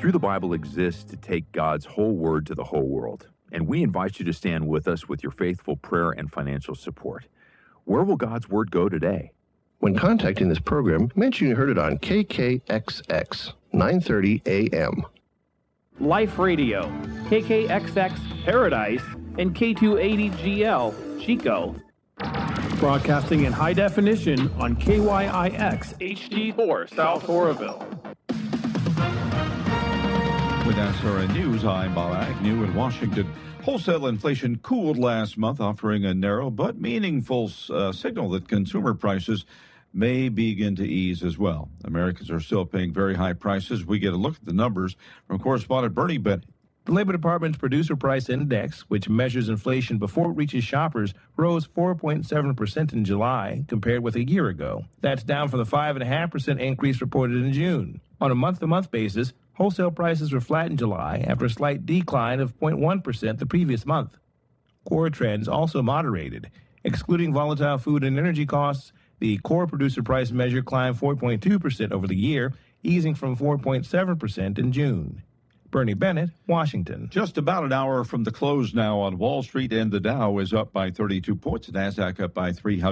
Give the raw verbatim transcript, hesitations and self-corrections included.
Through the Bible exists to take God's whole word to the whole world, and we invite you to stand with us with your faithful prayer and financial support. Where will God's word go today? When contacting this program, mention you heard it on K K X X, nine thirty A M. Life Radio, K K X X Paradise, and K two eighty G L Chico. Broadcasting in high definition on K Y I X H D four South Oroville. With S R N News, I'm Bob Agnew in Washington. Wholesale inflation cooled last month, offering a narrow but meaningful uh, signal that consumer prices may begin to ease as well. Americans are still paying very high prices. We get a look at the numbers from correspondent Bernie Bennett. The Labor Department's Producer Price Index, which measures inflation before it reaches shoppers, rose four point seven percent in July compared with a year ago. That's down from the five point five percent increase reported in June. On a month-to-month basis, wholesale prices were flat in July after a slight decline of zero point one percent the previous month. Core trends also moderated. Excluding volatile food and energy costs, the core producer price measure climbed four point two percent over the year, easing from four point seven percent in June. Bernie Bennett, Washington. Just about an hour from the close now on Wall Street, and the Dow is up by thirty-two points. The NASDAQ up by three hundred.